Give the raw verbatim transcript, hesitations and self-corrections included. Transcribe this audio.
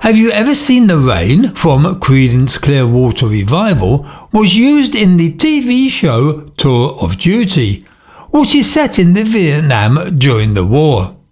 Have You Ever Seen the Rain from Creedence Clearwater Revival was used in the T V show Tour of Duty, which is set in the Vietnam during the war.